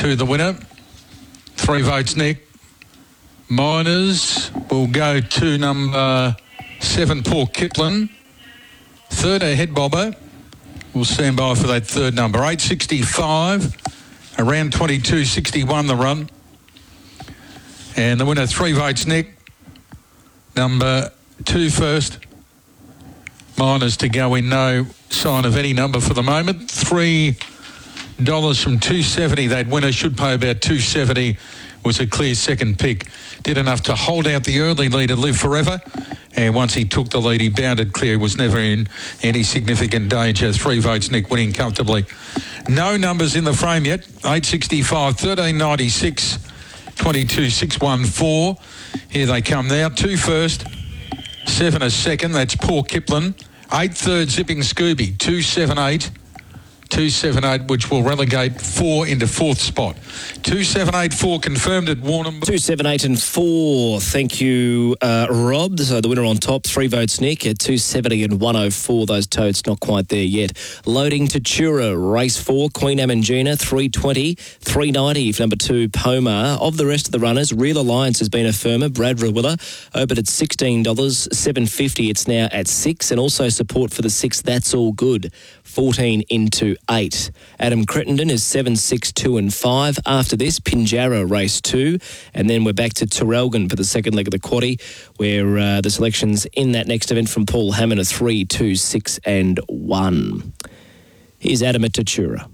to the winner. 3 votes, Nick. Miners will go to number 7, Paul Kipling. Third, ahead Bobbo. We'll stand by for that third number. 8.65, around 22.61 the run. And the winner, 3 votes, Nick. Number 2 first. Miners to go in, no sign of any number for the moment. $3 from 270. That winner should pay about 270. Was a clear second pick. Did enough to hold out the early leader, Live Forever. And once he took the lead, he bounded clear. Was never in any significant danger. 3 votes, Nick, winning comfortably. No numbers in the frame yet. 8.65, 13.96, 22.614. Here they come now. 2 first, 7 a second. That's Paul Kipling. 8 third, Zipping Scooby. 2.78. 2.78, which will relegate 4 into 4th spot. 2.784 confirmed at Warrnambool. 2.78 and 4. Thank you, Rob. So the winner on top, 3 votes, Nick, at 2.70 and 104. Those totes not quite there yet. Loading to Tura, race 4, Queen Amangina, 3.20, 3.90 for number 2, Pomar. Of the rest of the runners, Real Alliance has been a firmer. Brad Rawiller opened at $16, $7.50. It's now at 6, and also support for the 6. That's All Good, 14 into 8. Adam Crittenden is 7, 6, 2 and 5. After this, Pinjarra race 2, and then we're back to Terrelgan for the second leg of the quaddie, where the selections in that next event from Paul Hammond are 3, 2, 6 and 1. Here's Adam at Tatura.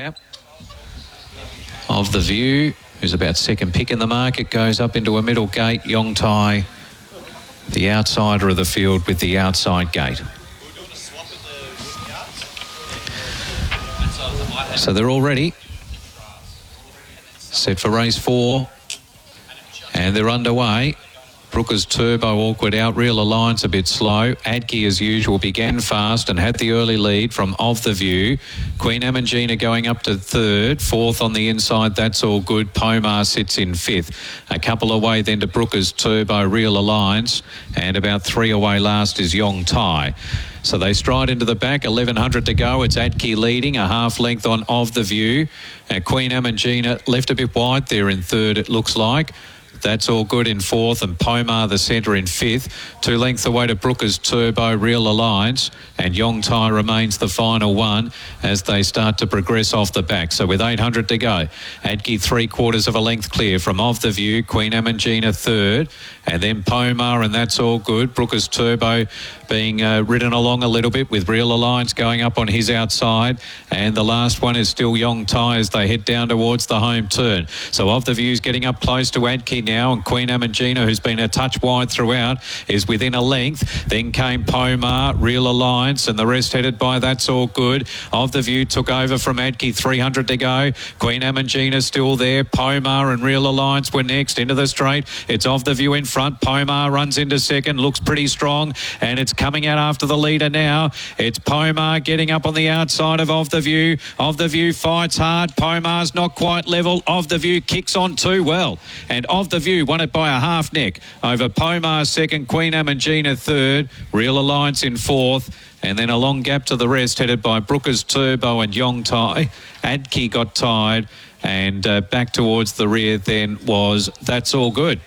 Of the View, who's about second pick in the market, goes up into a middle gate. Yong Tai, the outsider of the field with the outside gate. So they're all ready. Set for race 4. And they're underway. Brooker's Turbo awkward out. Real Alliance a bit slow. Adke, as usual, began fast and had the early lead from Of the View. Queen Amangina going up to 3rd. 4th on the inside, That's All Good. Pomar sits in 5th. A couple away then to Brooker's Turbo, Real Alliance. And about 3 away last is Yong Tai. So they stride into the back, 1,100 to go. It's Adke leading, a half length on Of the View. Queen Amangina left a bit wide there in 3rd, it looks like. That's All Good in 4th, and Pomar the centre in 5th. 2 lengths away to Brooker's Turbo, Real Alliance, and Yong Tai remains the final one as they start to progress off the back. So with 800 to go, Adke 3/4 of a length clear from Of the View, Queen Amangina 3rd, and then Pomar, and That's All Good. Brooker's Turbo being ridden along a little bit with Real Alliance going up on his outside, and the last one is still Yong Tai as they head down towards the home turn. So Of the View's getting up close to Adke now, and Queen Amangina, who's been a touch wide throughout, is within a length. Then came Pomar, Real Alliance, and the rest headed by That's All Good. Of the View took over from Adke, 300 to go. Queen Amangina still there. Pomar and Real Alliance were next into the straight. It's Of the View in front. Pomar runs into second, looks pretty strong, and it's coming out after the leader now. It's Pomar getting up on the outside of the View. Of the View fights hard. Pomar's not quite level. Of the View kicks on too well, and Of the View won it by a half neck over Pomar second, Queen Amangina 3rd, Real Alliance in 4th, and then a long gap to the rest headed by Brooker's Turbo and Yong Tai. Adke got tied, and back towards the rear then was That's All Good.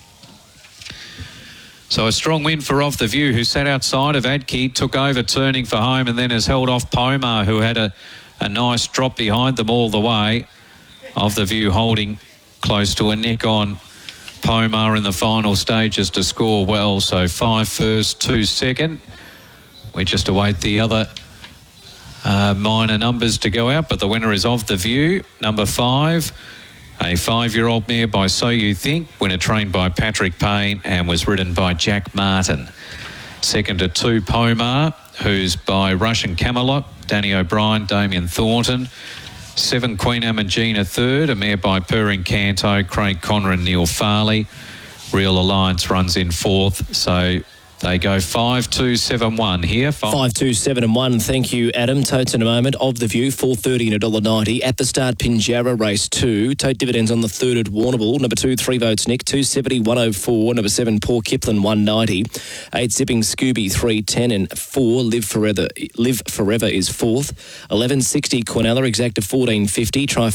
So a strong win for Of the View, who sat outside of Adke, took over turning for home, and then has held off Pomar, who had a nice drop behind them all the way. Of the View holding close to a neck on Pomar in the final stages to score well. So 5 first, 2 second. We just await the other minor numbers to go out, but the winner is Of the View, number 5. A 5-year-old mare by So You Think, winner trained by Patrick Payne and was ridden by Jack Martin. Second to 2, Pomar, who's by Russian Camelot, Danny O'Brien, Damien Thornton. 7, Queen Amangina 3rd, a mare by Purring Canto, Craig Conran, Neil Farley. Real Alliance runs in 4th, so they go 5, 2, 7, 1 here. 5, 2, 7 and 1. Thank you, Adam. Totes in a moment. Of the View, $4.30 and $1.90. At the start, Pinjarra race 2. Tote dividends on the 3rd at Warrnambool. Number 2, 3 votes, Nick. 2.70, 104. Number 7, Paul Kipling, 1.90. 8, Zipping Scooby, 3.10 and 4. Live Forever is 4th. 11.60, Quinella, exact to 14.50. Try